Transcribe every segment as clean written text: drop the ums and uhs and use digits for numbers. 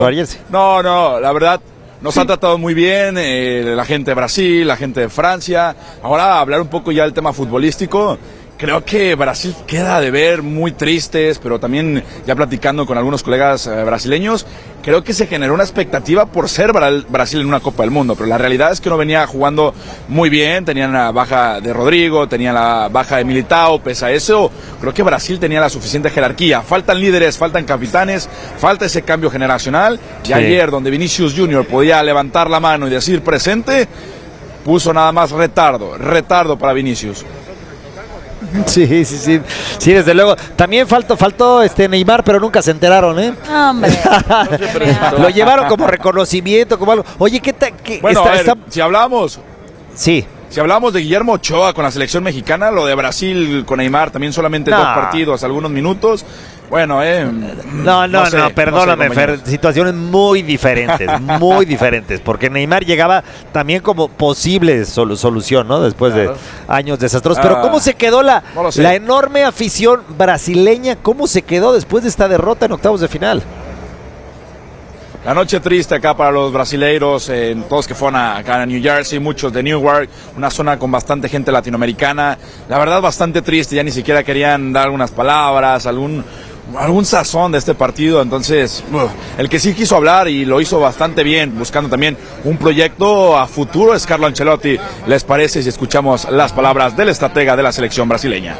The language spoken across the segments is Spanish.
No, la verdad, nos han tratado muy bien, la gente de Brasil, la gente de Francia. Ahora, hablar un poco ya del tema futbolístico. Creo que Brasil queda de ver muy tristes, pero también ya platicando con algunos colegas brasileños, creo que se generó una expectativa por ser Brasil en una Copa del Mundo, pero la realidad es que no venía jugando muy bien, tenían la baja de Rodrigo, tenían la baja de Militao, pese a eso, creo que Brasil tenía la suficiente jerarquía. Faltan líderes, faltan capitanes, falta ese cambio generacional, y ayer donde Vinicius Junior podía levantar la mano y decir presente, puso nada más retardo para Vinicius. Sí, desde luego. También faltó Neymar, pero nunca se enteraron, ¿eh? Hombre. Lo llevaron como reconocimiento, como algo. Oye, ¿qué tal? Bueno, si hablamos... Sí. Si hablamos de Guillermo Ochoa con la selección mexicana, lo de Brasil con Neymar también solamente 2 partidos, algunos minutos. Bueno, No, perdóname, no sé, Fer, situaciones muy diferentes, porque Neymar llegaba también como posible solución, ¿no? Después de años desastrosos. Pero ¿cómo se quedó la enorme afición brasileña? ¿Cómo se quedó después de esta derrota en octavos de final? La noche triste acá para los brasileiros, todos que fueron acá a New Jersey, muchos de Newark, una zona con bastante gente latinoamericana. La verdad, bastante triste, ya ni siquiera querían dar algunas palabras, algún sazón de este partido. Entonces, el que sí quiso hablar y lo hizo bastante bien, buscando también un proyecto a futuro, es Carlo Ancelotti. ¿Les parece si escuchamos las palabras del estratega de la selección brasileña?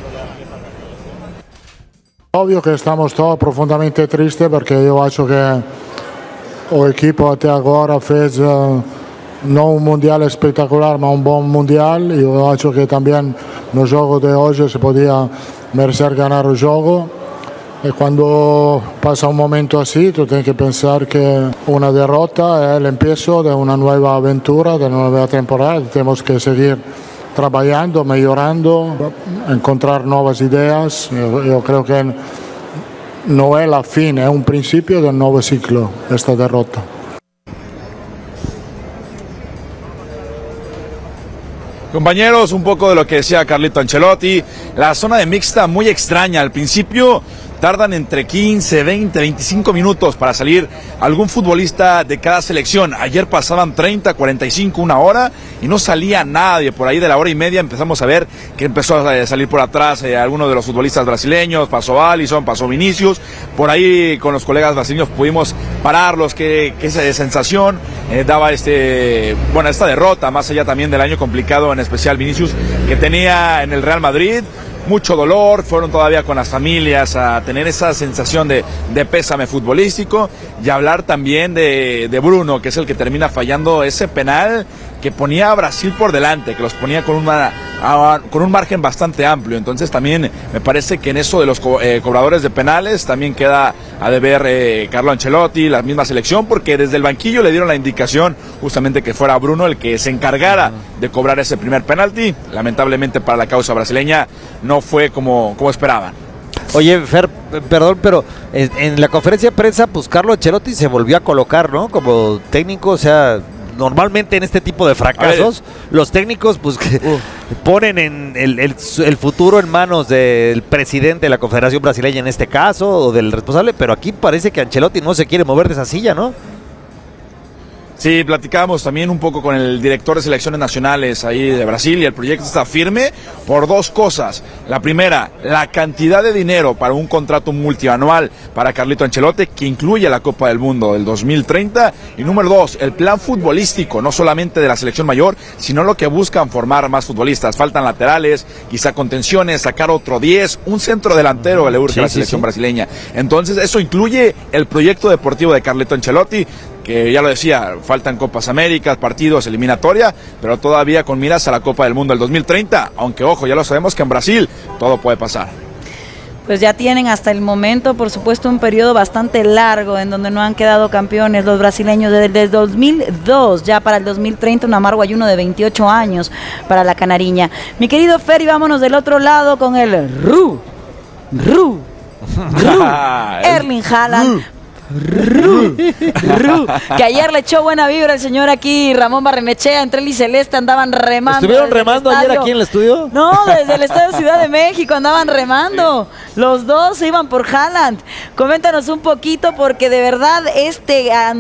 Ovvio che estamos todos profondamente tristes perché io acho che o equipo até agora fez não un mundial espetacular, ma un bom mundial. Eu acho que também no jogo de hoje se podia merecer ganhar o jogo. E quando passa un momento así, tu tienes que pensar que una derrota es el empiezo de una nueva aventura, de una nueva temporada. Tenemos que seguir trabajando, mejorando, encontrar nuevas ideas. Yo creo que no es la fin, es un principio del nuevo ciclo, esta derrota. Compañeros, un poco de lo que decía Carlito Ancelotti, la zona de mixta muy extraña. Al principio tardan entre 15, 20, 25 minutos para salir algún futbolista de cada selección. Ayer pasaban 30, 45, una hora y no salía nadie. Por ahí de la hora y media empezamos a ver que empezó a salir por atrás algunos de los futbolistas brasileños. Pasó Alisson, pasó Vinicius. Por ahí con los colegas brasileños pudimos pararlos. Que esa sensación daba esta derrota, más allá también del año complicado, en especial Vinicius, que tenía en el Real Madrid. Mucho dolor, fueron todavía con las familias a tener esa sensación de pésame futbolístico, y hablar también de Bruno, que es el que termina fallando ese penal que ponía a Brasil por delante, que los ponía con un margen bastante amplio. Entonces también me parece que en eso de los cobradores de penales también queda a deber Carlo Ancelotti, la misma selección, porque desde el banquillo le dieron la indicación justamente que fuera Bruno el que se encargara de cobrar ese primer penalti. Lamentablemente para la causa brasileña no fue como esperaban. Oye, Fer, perdón, pero en la conferencia de prensa, pues Carlo Ancelotti se volvió a colocar, ¿no? Como técnico, o sea, normalmente en este tipo de fracasos, los técnicos pues ponen en el futuro en manos del presidente de la Confederación Brasileña en este caso, o del responsable, pero aquí parece que Ancelotti no se quiere mover de esa silla, ¿no? Sí, platicábamos también un poco con el director de selecciones nacionales ahí de Brasil, y el proyecto está firme por 2 cosas. La primera, la cantidad de dinero para un contrato multianual para Carlito Ancelotti, que incluye la Copa del Mundo del 2030. Y número 2, el plan futbolístico, no solamente de la selección mayor, sino lo que buscan formar más futbolistas. Faltan laterales, quizá contenciones, sacar otro 10, un centro delantero que le urge a la selección brasileña. Entonces eso incluye el proyecto deportivo de Carlito Ancelotti, que ya lo decía, faltan Copas Américas, partidos, eliminatoria, pero todavía con miras a la Copa del Mundo del 2030, aunque ojo, ya lo sabemos que en Brasil todo puede pasar. Pues ya tienen hasta el momento, por supuesto, un periodo bastante largo en donde no han quedado campeones los brasileños desde 2002, ya para el 2030 un amargo ayuno de 28 años para la canariña. Mi querido Fer, y vámonos del otro lado con el Erling Haaland. Que ayer le echó buena vibra el señor aquí, Ramón Barrenechea, entre él y Celeste andaban remando. ¿Estuvieron remando ayer aquí en el estudio? No, desde el estadio Ciudad de México andaban remando. Los dos se iban por Haaland. Coméntanos un poquito porque de verdad